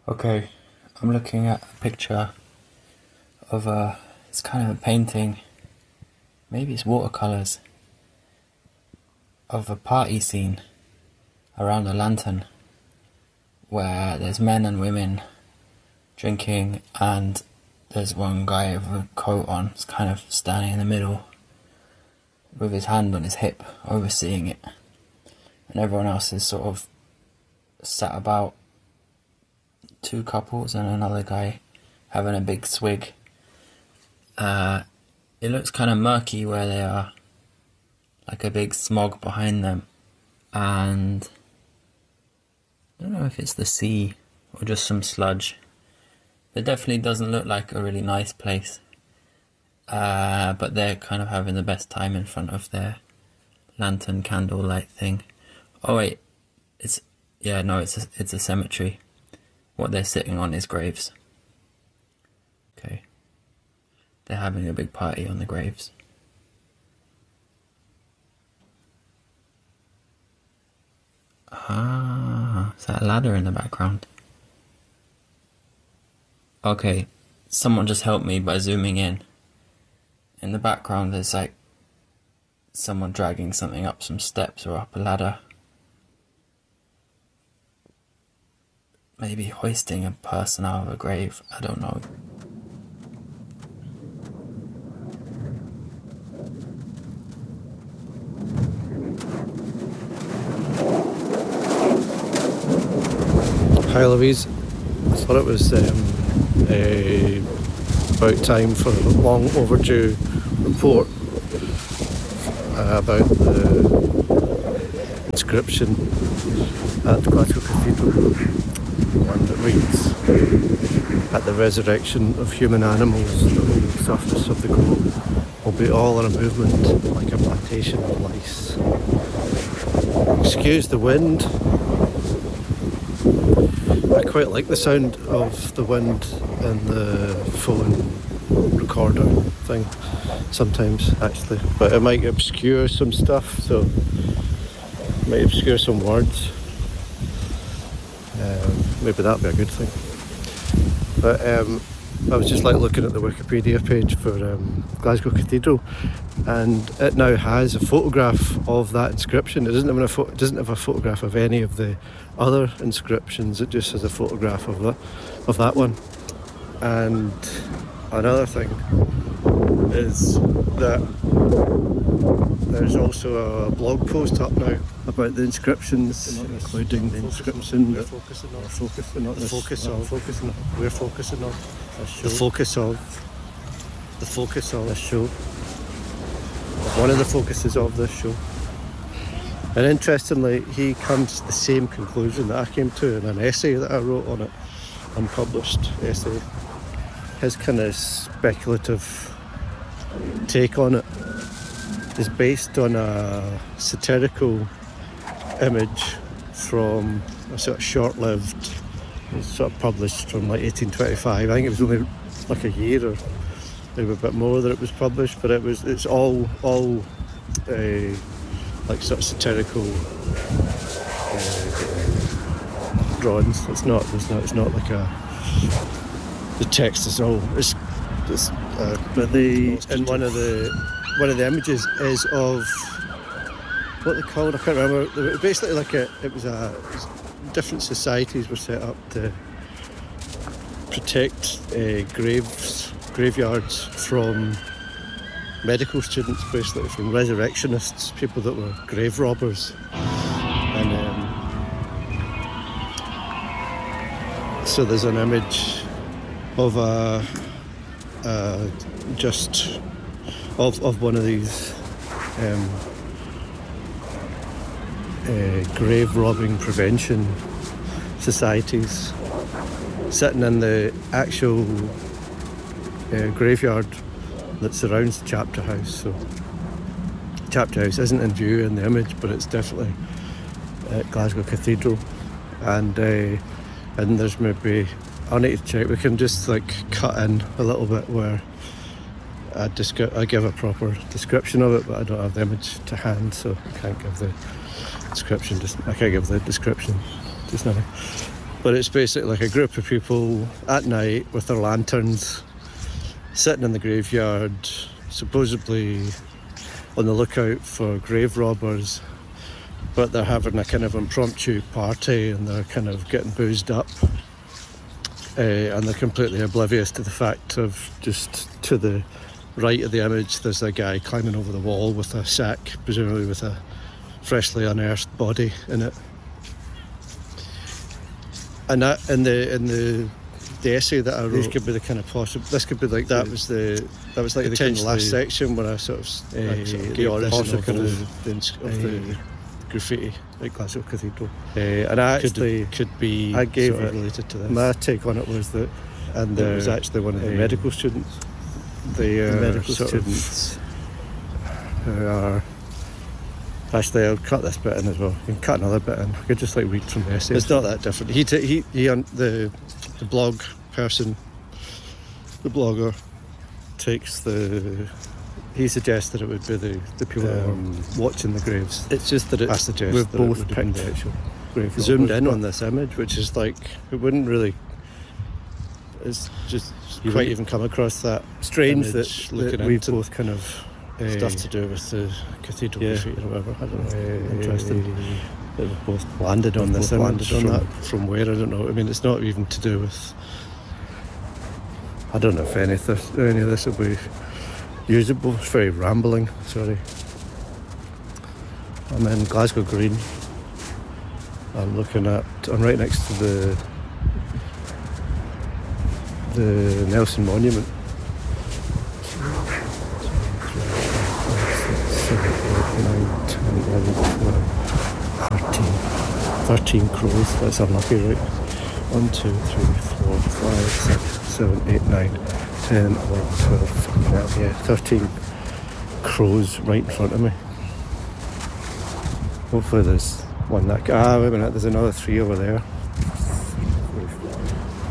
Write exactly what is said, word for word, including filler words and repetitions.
Okay, I'm looking at a picture of a, it's kind of a painting, maybe it's watercolours, of a party scene around a lantern where there's men and women drinking and there's one guy with a coat on, it's kind of standing in the middle with his hand on his hip overseeing it, and everyone else is sort of sat about, two couples and another guy having a big swig. Uh, it looks kind of murky where they are, like a big smog behind them, and I don't know if it's the sea or just some sludge. It definitely doesn't look like a really nice place, uh, but they're kind of having the best time in front of their lantern candlelight thing. Oh wait, it's, yeah, no, it's a, it's a cemetery. What they're sitting on is graves. Okay. They're having a big party on the graves. Ah, is that a ladder in the background? Okay, someone just helped me by zooming in. In the background there's like someone dragging something up some steps or up a ladder. Maybe hoisting a person out of a grave, I don't know. Hi Louise, I thought it was um, a, about time for a long overdue report uh, about the inscription at Glasgow Cathedral. One that reads, "At the resurrection of human animals, the whole surface of the globe will be all in a movement like a plantation of lice." Excuse the wind. I quite like the sound of the wind in the phone recorder thing sometimes, actually, but it might obscure some stuff, so it might obscure some words. Um, maybe that'd be a good thing. But um, I was just like looking at the Wikipedia page for um, Glasgow Cathedral, and it now has a photograph of that inscription. It doesn't have a pho- it doesn't have a photograph of any of the other inscriptions. It just has a photograph of that of that one. And another thing is that there's also a blog post up now about the inscriptions, including the inscription that we're focusing on. The focus of. Focusing on. We're focusing on. The focus of. The focus of this show. One of the focuses of this show. And interestingly, he comes to the same conclusion that I came to in an essay that I wrote on it, unpublished essay. His kind of speculative take on it is based on a satirical image from a sort of short-lived, sort of published from like eighteen twenty-five. I think it was only like a year or maybe a bit more that it was published, but it was it's all all uh, like sort of satirical uh, drawings. It's not it's not it's not like a the text is all it's, it's uh, but the in one of the one of the images is of what they called, I can't remember. It was basically like a, it was a, different societies were set up to protect uh, graves, graveyards from medical students, basically from resurrectionists, people that were grave robbers. And um, so there's an image of a, a just of of one of these um, uh, grave robbing prevention societies sitting in the actual uh, graveyard that surrounds the chapter house. So chapter house isn't in view in the image, but it's definitely at Glasgow Cathedral, and uh, and there's maybe, I'll need to check, we can just like cut in a little bit where I, descri- I give a proper description of it, but I don't have the image to hand, so I can't give the description just I can't give the description just now. But it's basically like a group of people at night with their lanterns sitting in the graveyard, supposedly on the lookout for grave robbers, but they're having a kind of impromptu party and they're kind of getting boozed up, uh, and they're completely oblivious to the fact of just to the right of the image there's a guy climbing over the wall with a sack, presumably with a freshly unearthed body in it. And that in the in the the essay that I wrote, these could be the kind of possible. This could be like that the, was the that was like the kind of last section where I sort of, uh, I sort of the origin of, kind of, the, of the uh, graffiti at Glasgow Cathedral. Uh, and I actually could, could be I gave sort of it related to this. My take on it was that, and there was actually one of the uh, medical students. The, uh, the medical students who are. Actually, I'll cut this bit in as well. You can cut another bit in. I could just like read from the essay. It's not that different. He, t- he, he, un- the, the blog person, the blogger, takes the. He suggests that it would be the, the people um, who are watching the graves. It's just that it's. I suggest we've that both picked the actual grave zoomed in on this image, which is like it wouldn't really. It's just you quite even come across that strange that, that we've both kind of. Uh, stuff to do with the cathedral yeah. graffiti or whatever. I don't know. Uh, Interesting. They've both landed on this image landed on from, that. From where, I don't know. I mean, it's not even to do with. I don't know if any of this, any of this will be usable. It's very rambling. Sorry. I'm in Glasgow Green. I'm looking at. I'm right next to the the Nelson Monument. nine, ten, eleven, twelve, thirteen, thirteen crows. That's unlucky, right? one, two, three, four, five, six, seven, eight, nine, ten, eleven, twelve, fucking hell, yeah, thirteen crows right in front of me. Hopefully there's one that... Ah, wait a minute, there's another three over there.